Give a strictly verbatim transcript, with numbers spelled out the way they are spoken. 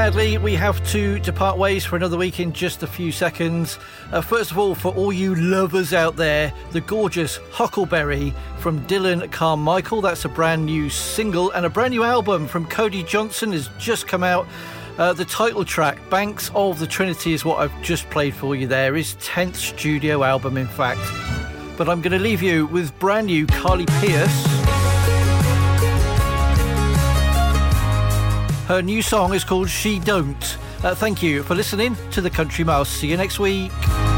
Sadly, we have to depart ways for another week in just a few seconds. Uh, first of all, for all you lovers out there, the gorgeous Huckleberry from Dylan Carmichael. That's a brand new single, and a brand new album from Cody Johnson has just come out. Uh, the title track, Banks of the Trinity, is what I've just played for you there. His tenth studio album, in fact. But I'm going to leave you with brand new Carly Pearce. Her new song is called She Don't. Uh, thank you for listening to The Country Mouse. See you next week.